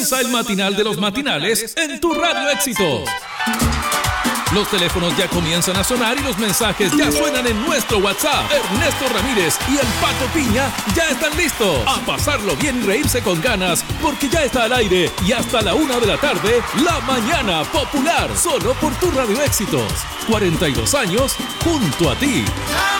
Comienza el matinal de los matinales en tu Radio Éxitos. Los teléfonos ya comienzan a sonar y los mensajes ya suenan en nuestro WhatsApp. Ernesto Ramírez y el Pato Piña ya están listos a pasarlo bien y reírse con ganas, porque ya está al aire y hasta la 1 de la tarde, La Mañana Popular, solo por tu Radio Éxitos. 42 años junto a ti.